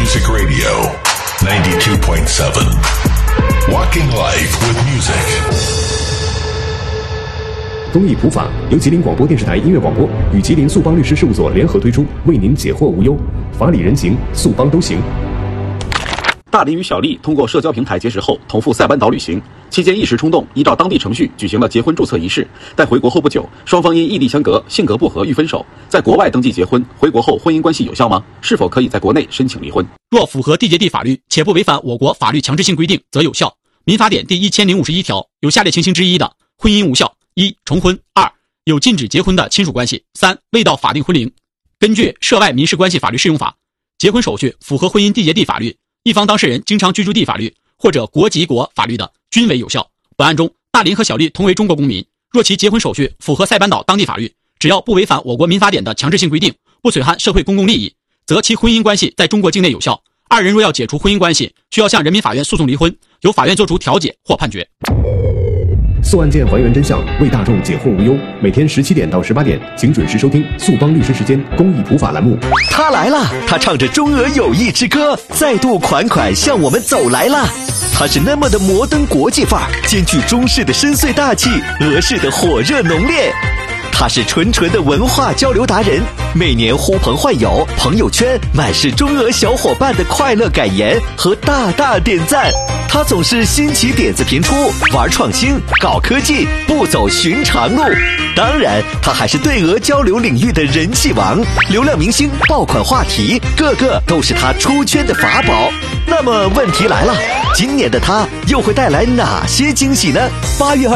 Music Radio 92.7 Walking Life with Music。 公益普法由吉林广播电视台音乐广播与吉林速邦律师事务所联合推出，为您解惑无忧，法理人情，速邦都行。 大林与小丽通过社交平台结识后，同赴塞班岛旅行，期间一时冲动，依照当地程序举行了结婚注册仪式。但回国后不久，双方因异地相隔、性格不合欲分手。在国外登记结婚，回国后婚姻关系有效吗？是否可以在国内申请离婚？ 若符合缔结地法律，且不违反我国法律强制性规定，则有效。民法典第1051条有下列情形之一的，婚姻无效：一、重婚；二、有禁止结婚的亲属关系；三、未到法定婚龄。根据《涉外民事关系法律适用法》，结婚手续符合婚姻缔结地法律，一方当事人经常居住地法律或者国籍国法律的，均为有效。本案中，大林和小丽同为中国公民，若其结婚手续符合塞班岛当地法律，只要不违反我国民法典的强制性规定，不损害社会公共利益，则其婚姻关系在中国境内有效。二人若要解除婚姻关系，需要向人民法院诉讼离婚，由法院作出调解或判决。 诉案件还原真相，为大众解惑无忧。每天17点到18点，请准时收听速邦律师时间公益普法栏目。 他来了，他唱着中俄友谊之歌，再度款款向我们走来了。他是那么的摩登国际范儿，兼具中式的深邃大气，俄式的火热浓烈。他是纯纯的文化交流达人，每年呼朋唤友，朋友圈满是中俄小伙伴的快乐感言和大大点赞。他总是新奇点子频出，玩创新，搞科技，不走寻常路。当然，他还是对俄交流领域的人气王，流量明星，爆款话题，个个都是他出圈的法宝。那么问题来了，今年的他又会带来哪些惊喜呢？8月